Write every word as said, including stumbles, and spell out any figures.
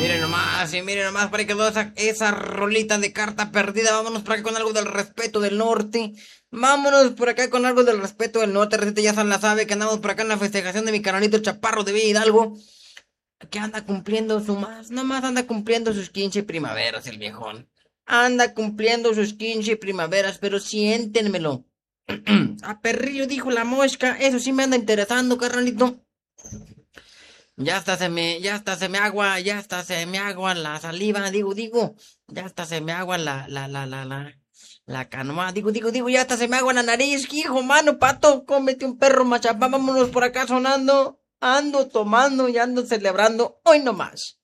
Miren nomás, y miren nomás, para que toda esa, esa rolita de carta perdida, vámonos por acá con algo del respeto del norte. Vámonos por acá con algo del respeto del norte, receta ya se la sabe que andamos por acá en la festejación de mi canalito Chaparro de Villa Hidalgo, que anda cumpliendo su más, nomás anda cumpliendo sus quince primaveras el viejón. Anda cumpliendo sus quince primaveras, pero siéntenmelo. A perrillo dijo la mosca, eso sí me anda interesando, carnalito. Ya hasta se me, ya hasta se me agua, ya hasta se me agua la saliva, digo, digo, ya hasta se me agua la, la, la, la, la, la canoa, digo, digo, digo, ya hasta se me agua la nariz, hijo, mano, pato, cómete un perro machapá, vámonos por acá sonando, ando tomando y ando celebrando, hoy no más.